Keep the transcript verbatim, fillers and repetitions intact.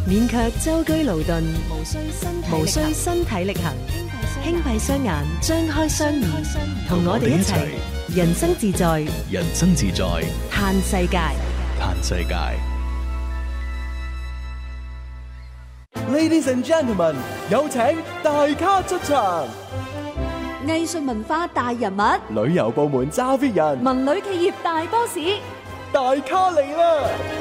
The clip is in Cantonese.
免卻舟車勞頓， 無需身體無需身體力行，輕閉雙眼，張開雙耳，同我哋一齊人生自在， 人生自在， 嘆世界， 嘆世界。 Ladies and gentlemen，有請大咖出場。 藝術文化大人物， 旅遊部門揸 fit 人， 文旅企業大 boss， 大咖嚟啦！